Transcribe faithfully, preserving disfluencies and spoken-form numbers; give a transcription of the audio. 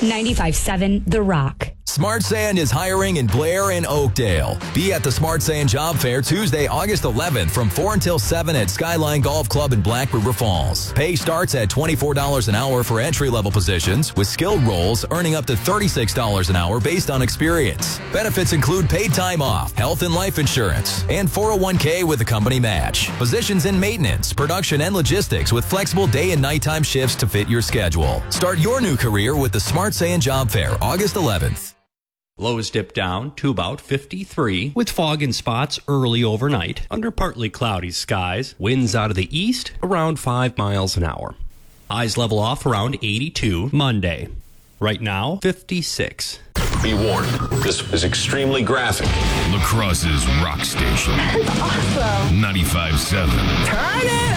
ninety-five seven The Rock. Smart Sand is hiring in Blair and Oakdale. Be at the Smart Sand Job Fair Tuesday, August eleventh from four until seven at Skyline Golf Club in Black River Falls. Pay starts at twenty-four dollars an hour for entry-level positions, with skilled roles earning up to thirty-six dollars an hour based on experience. Benefits include paid time off, health and life insurance, and four oh one k with a company match. Positions in maintenance, production, and logistics with flexible day and nighttime shifts to fit your schedule. Start your new career with the Smart Sand Job Fair, August eleventh. Lows dip down to about fifty-three, with fog in spots early overnight. Under partly cloudy skies, winds out of the east around five miles an hour. Highs level off around eighty-two Monday. Right now, fifty-six. Be warned, this is extremely graphic. La Crosse's rock station. That's awesome. ninety-five seven. Turn it